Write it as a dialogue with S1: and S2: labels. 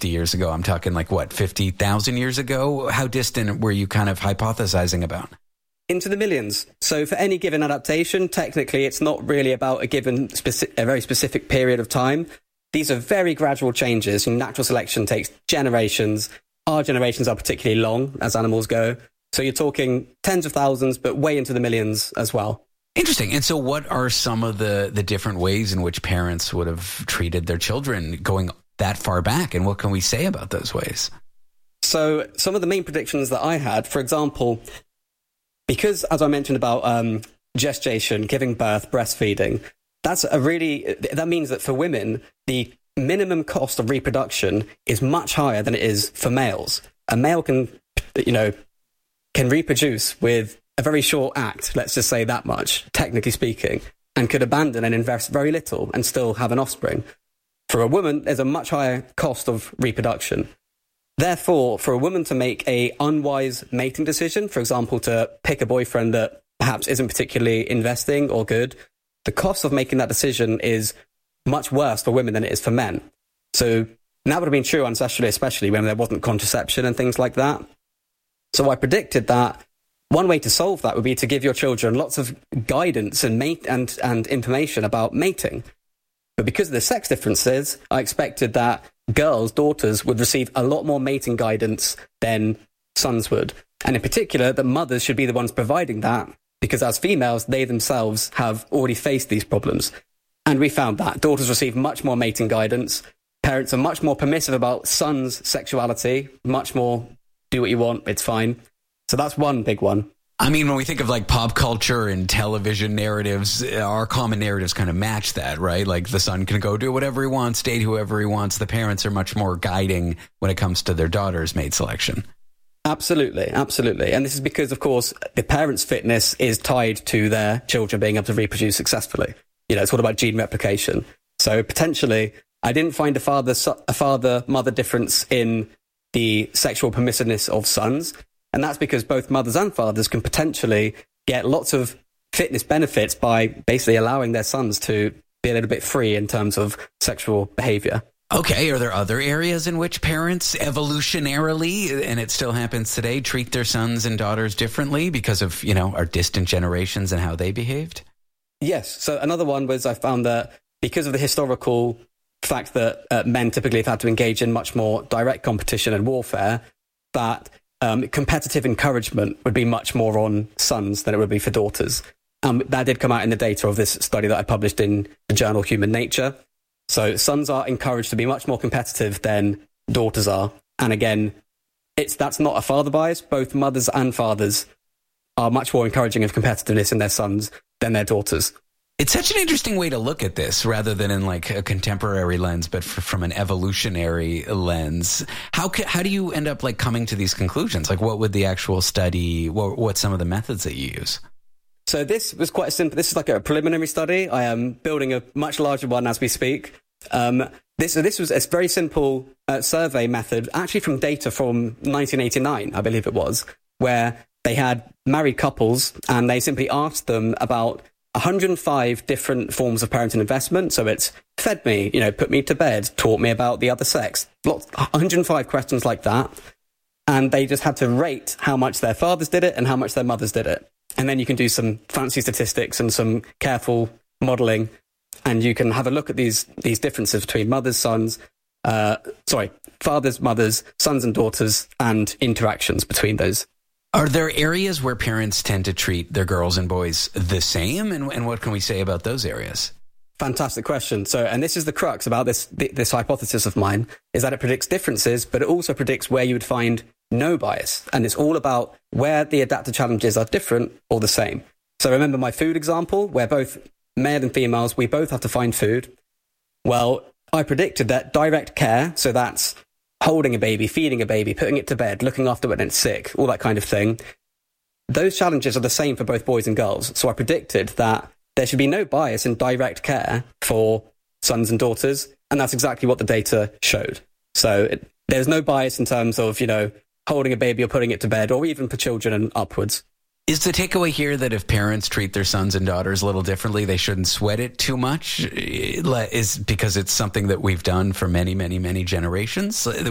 S1: 50 years ago. I'm talking like, what, 50,000 years ago? How distant were you kind of hypothesizing about?
S2: Into the millions. So for any given adaptation, technically, it's not really about a very specific period of time. These are very gradual changes. Natural selection takes generations. Our generations are particularly long as animals go. So you're talking tens of thousands, but way into the millions as well.
S1: Interesting. And so what are some of the different ways in which parents would have treated their children going that far back? And what can we say about those ways?
S2: So some of the main predictions that I had, for example, because as I mentioned about gestation, giving birth, breastfeeding, that means that for women, the minimum cost of reproduction is much higher than it is for males. A male can reproduce with a very short act, let's just say that much, technically speaking, and could abandon and invest very little and still have an offspring. For a woman, there's a much higher cost of reproduction. Therefore, for a woman to make a unwise mating decision, for example, to pick a boyfriend that perhaps isn't particularly investing or good, the cost of making that decision is much worse for women than it is for men. So that would have been true ancestrally, especially when there wasn't contraception and things like that. So I predicted that one way to solve that would be to give your children lots of guidance and information about mating. But because of the sex differences, I expected that daughters would receive a lot more mating guidance than sons would. And in particular, that mothers should be the ones providing that, because as females, they themselves have already faced these problems. And we found that daughters receive much more mating guidance. Parents are much more permissive about sons' sexuality, much more do what you want, it's fine. So that's one big one.
S1: I mean, when we think of like pop culture and television narratives, our common narratives kind of match that, right? Like the son can go do whatever he wants, date whoever he wants. The parents are much more guiding when it comes to their daughter's mate selection.
S2: Absolutely, absolutely. And this is because, of course, the parents' fitness is tied to their children being able to reproduce successfully. It's all about gene replication. So potentially, I didn't find a father-mother difference in the sexual permissiveness of sons. And that's because both mothers and fathers can potentially get lots of fitness benefits by basically allowing their sons to be a little bit free in terms of sexual behavior.
S1: Okay, are there other areas in which parents evolutionarily, and it still happens today, treat their sons and daughters differently because of, our distant generations and how they behaved?
S2: Yes. So another one was I found that because of the historical fact that men typically have had to engage in much more direct competition and warfare, that competitive encouragement would be much more on sons than it would be for daughters. That did come out in the data of this study that I published in the journal Human Nature. So sons are encouraged to be much more competitive than daughters are. And again, that's not a father bias. Both mothers and fathers are much more encouraging of competitiveness in their sons than their daughters.
S1: It's such an interesting way to look at this rather than in like a contemporary lens, but from an evolutionary lens. How do you end up like coming to these conclusions? Like what would the actual study, what's some of the methods that you use?
S2: So this was quite simple. This is like a preliminary study. I am building a much larger one as we speak. This was a very simple survey method, actually from data from 1989, I believe it was, where they had married couples and they simply asked them about 105 different forms of parental investment. So it's fed me, put me to bed, taught me about the other sex, 105 questions like that. And they just had to rate how much their fathers did it and how much their mothers did it. And then you can do some fancy statistics and some careful modeling, and you can have a look at these differences between fathers, mothers, sons and daughters, and interactions between those.
S1: Are there areas where parents tend to treat their girls and boys the same? And what can we say about those areas?
S2: Fantastic question. So, and this is the crux about this hypothesis of mine, is that it predicts differences, but it also predicts where you would find no bias. And it's all about where the adaptive challenges are different or the same. So remember my food example, where both male and females, we both have to find food. Well, I predicted that direct care, so that's holding a baby, feeding a baby, putting it to bed, looking after it when it's sick, all that kind of thing. Those challenges are the same for both boys and girls. So I predicted that there should be no bias in direct care for sons and daughters. And that's exactly what the data showed. So there's no bias in terms of, holding a baby or putting it to bed, or even for children and upwards.
S1: Is the takeaway here that if parents treat their sons and daughters a little differently, they shouldn't sweat it too much? Is because it's something that we've done for many, many, many generations?